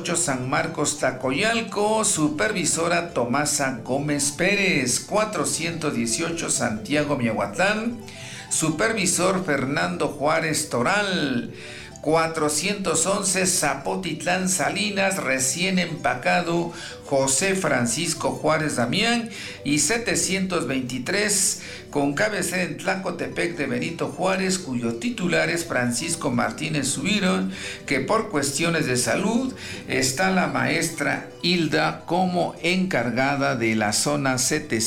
418 San Marcos Tlacoyalco, supervisora Tomasa Gómez Pérez. 418 Santiago Miahuatlán, supervisor Fernando Juárez Toral. 411 Zapotitlán Salinas, recién empacado José Francisco Juárez Damián. Y 723 con cabecera en Tlacotepec de Benito Juárez, cuyo titular es Francisco Martínez Subirón, que por cuestiones de salud está la maestra Hilda como encargada de la zona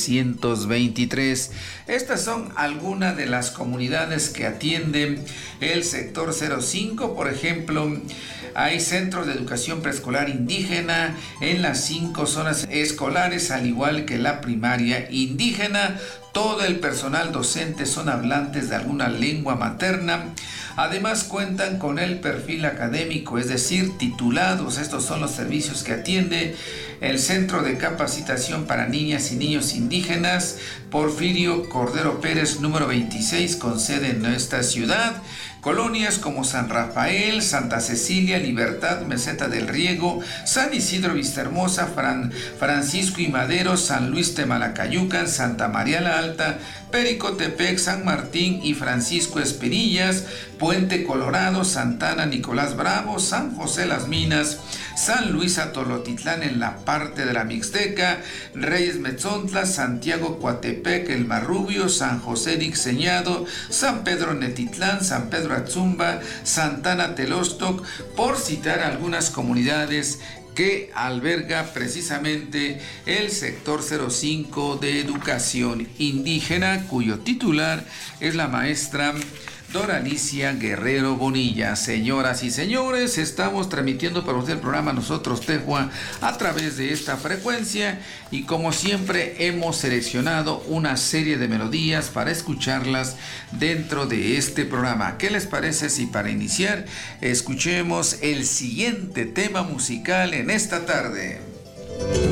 723. Estas son algunas de las comunidades que atienden el sector 05. Por ejemplo, hay centros de educación preescolar indígena en las 5 zonas escolares, al igual que la primaria indígena. Todo el personal docente son hablantes de alguna lengua materna. Además cuentan con el perfil académico, es decir, titulados. Estos son los servicios que atiende el Centro de Capacitación para Niñas y Niños Indígenas Porfirio Cordero Pérez, número 26, con sede en nuestra ciudad. Colonias como San Rafael, Santa Cecilia, Libertad, Meseta del Riego, San Isidro Vistahermosa, Francisco y Madero, San Luis Temalacayucan, Santa María la Alta, Pericotepec, San Martín y Francisco Esperillas, Puente Colorado, Santana Nicolás Bravo, San José Las Minas, San Luis Atolotitlán en la parte de la Mixteca, Reyes Metzontla, Santiago Coatepec, El Marrubio, San José Dixeñado, San Pedro Netitlán, San Pedro Atzumba, Santana Telostoc, por citar algunas comunidades que alberga precisamente el sector 05 de educación indígena, cuyo titular es la maestra Doralicia Guerrero Bonilla. Señoras y señores, estamos transmitiendo para usted el programa Nosotros Tejua a través de esta frecuencia, y como siempre hemos seleccionado una serie de melodías para escucharlas dentro de este programa. ¿Qué les parece si para iniciar escuchemos el siguiente tema musical en esta tarde?